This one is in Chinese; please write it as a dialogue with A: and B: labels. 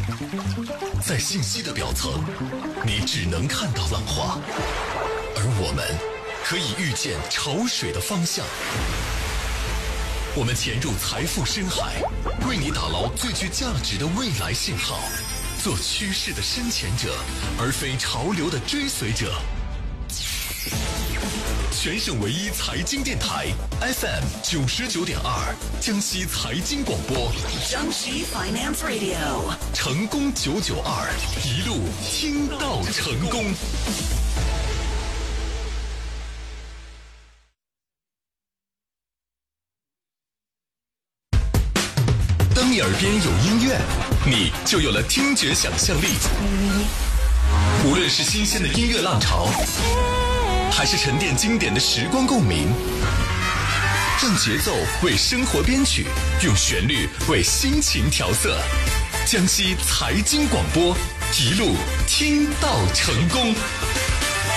A: 在信息的表层，你只能看到浪花，而我们可以预见潮水的方向。我们潜入财富深海，为你打捞最具价值的未来信号，做趋势的深潜者，而非潮流的追随者。全省唯一财经电台 FM 99.2，江西财经广播，
B: 江西 Finance Radio，
A: 成功992，一路听到成功。当你耳边有音乐，你就有了听觉想象力。无论是新鲜的音乐浪潮，还是沉淀经典的时光共鸣，让节奏为生活编曲，用旋律为心情调色。江西财经广播，一路听到成功。